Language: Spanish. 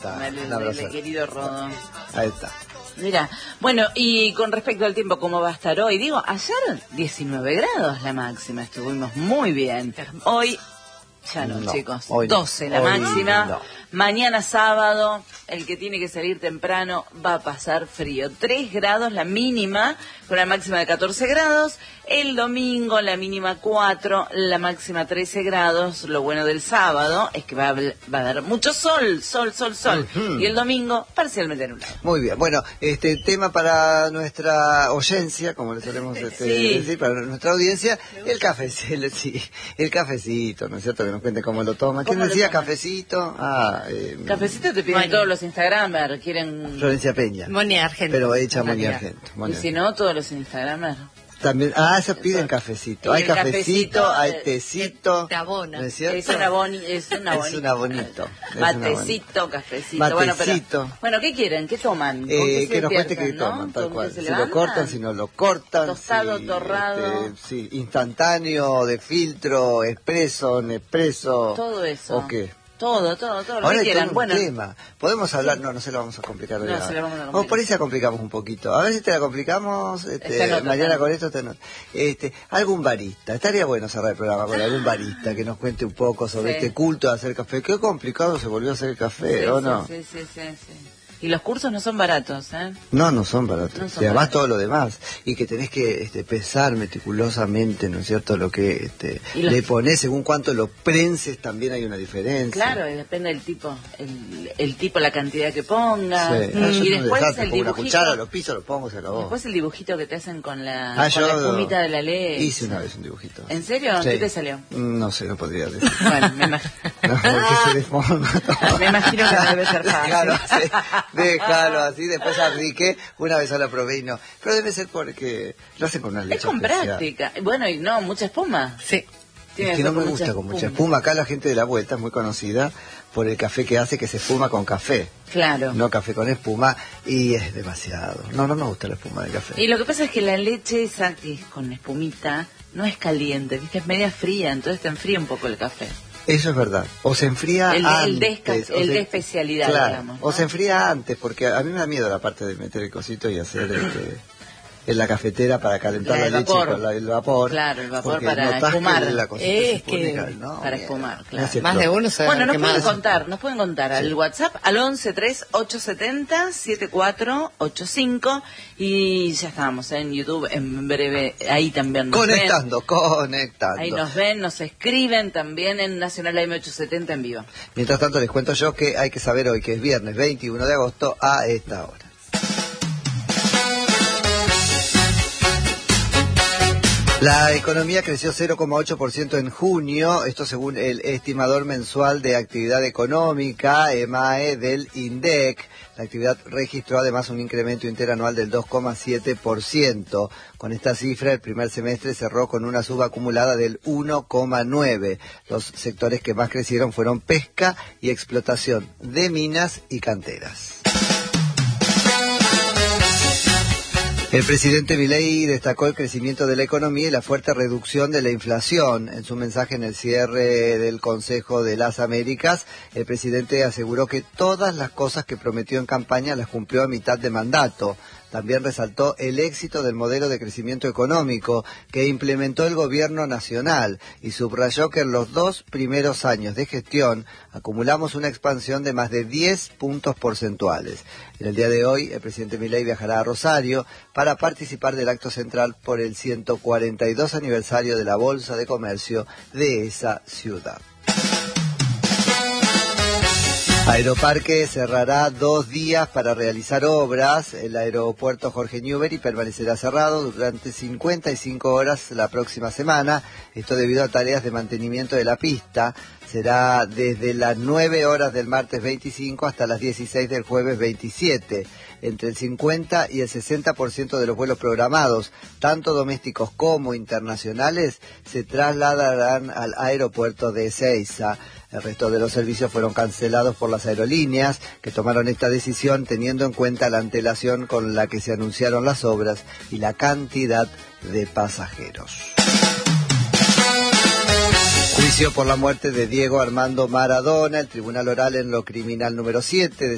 Un abrazo. Querido Rodo. Ahí está. Mira, bueno, y con respecto al tiempo, ¿cómo va a estar hoy? Digo, ayer 19 grados la máxima, estuvimos muy bien. Hoy, ya no, chicos, hoy 12 no, la hoy máxima. no. Mañana sábado, el que tiene que salir temprano va a pasar frío. 3 grados la mínima, con la máxima de 14 grados. El domingo la mínima 4, la máxima 13 grados. Lo bueno del sábado es que va a haber mucho sol. Uh-huh. Y el domingo parcialmente nublado. Muy bien, bueno, tema para nuestra oyencia, como le solemos decir, para nuestra audiencia, el cafecito, ¿no es cierto? Que nos cuente cómo lo toma. ¿Quién decía cafecito? Cafecito te piden todos los Instagramers, quieren... Florencia Peña. Moni Argento. Pero hecha Moni Argento. Y si no, todos los Instagramers. También, se piden cafecito. Hay cafecito, hay tecito. Te abona. ¿No es cierto? Es una bonito. Matecito, cafecito. Matecito. Bueno, ¿qué quieren? ¿Qué toman? Que nos cuente qué toman, tal cual. Si lo cortan, si no lo cortan. Tostado, torrado. Sí, instantáneo, de filtro, expreso, Nespresso. Todo eso. ¿O qué? Todo, lo que quieran. Bueno, tema. Podemos hablar, no se lo vamos a complicar hoy. No, se lo vamos a complicar. Por ahí se la complicamos un poquito. A ver si te la complicamos, mañana con esto algún barista. Estaría bueno cerrar el programa con algún barista que nos cuente un poco sobre este culto de hacer café. Qué complicado se volvió a hacer el café, ¿o no? Sí. Y los cursos no son baratos, ¿eh? No son baratos. Y además todo lo demás. Y que tenés que pesar meticulosamente, ¿no es cierto? Lo que le ponés, según cuánto lo prenses, también hay una diferencia. Claro, y depende del tipo, el tipo, la cantidad que pongas. Sí. Y después el dibujito. Una cuchara, lo piso, lo pongo, se acabó. Después el dibujito que te hacen con la yo espumita de la leche. Hice una vez un dibujito. ¿En serio? Sí. ¿Qué te salió? No sé, no podría decir. Bueno, me imagino. No, porque se deforma todo. Me imagino que no debe ser fácil. Déjalo así, después apliqué, una vez la probé y no. Pero debe ser porque lo hacen con una leche Es con especial. práctica. Bueno, y no, mucha espuma. Sí. Es que no me gusta con mucha espuma. Acá la gente de la vuelta es muy conocida por el café que hace que se espuma con café. Claro. No café con espuma, y es demasiado. No me gusta la espuma del café. Y lo que pasa es que la leche esa que es con espumita no es caliente, ¿viste? Es media fría, entonces te enfría un poco el café. Eso es verdad. O se enfría antes. El de especialidad, claro, digamos, ¿no? O se enfría antes, porque a mí me da miedo la parte de meter el cosito y hacer en la cafetera para calentar la leche con el vapor. Claro, el vapor para espumar. Para espumar, claro. Más de uno se Bueno, nos pueden contar al WhatsApp al 1138707485 y ya estamos en YouTube en breve, ahí también nos conectando. Ahí nos ven, nos escriben también en Nacional AM870 en vivo. Mientras tanto les cuento yo que hay que saber hoy que es viernes 21 de agosto a esta hora. La economía creció 0,8% en junio, esto según el estimador mensual de actividad económica, EMAE, del INDEC. La actividad registró además un incremento interanual del 2,7%. Con esta cifra, el primer semestre cerró con una suba acumulada del 1,9%. Los sectores que más crecieron fueron pesca y explotación de minas y canteras. El presidente Milei destacó el crecimiento de la economía y la fuerte reducción de la inflación. En su mensaje en el cierre del Consejo de las Américas, el presidente aseguró que todas las cosas que prometió en campaña las cumplió a mitad de mandato. También resaltó el éxito del modelo de crecimiento económico que implementó el gobierno nacional y subrayó que en los 2 primeros años de gestión acumulamos una expansión de más de 10 puntos porcentuales. En el día de hoy, el presidente Milei viajará a Rosario para participar del acto central por el 142 aniversario de la Bolsa de Comercio de esa ciudad. Aeroparque cerrará 2 días para realizar obras. El aeropuerto Jorge Newbery permanecerá cerrado durante 55 horas la próxima semana. Esto debido a tareas de mantenimiento de la pista. Será desde las 9 horas del martes 25 hasta las 16 del jueves 27. Entre el 50 y el 60% de los vuelos programados, tanto domésticos como internacionales, se trasladarán al aeropuerto de Ezeiza. El resto de los servicios fueron cancelados por las aerolíneas, que tomaron esta decisión teniendo en cuenta la antelación con la que se anunciaron las obras y la cantidad de pasajeros. Juicio por la muerte de Diego Armando Maradona. El Tribunal Oral en lo Criminal número 7